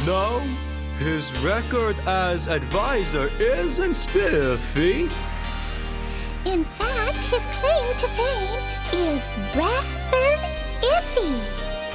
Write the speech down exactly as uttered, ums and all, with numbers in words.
No, his record as advisor isn't spiffy. In fact, his claim to fame is rather iffy.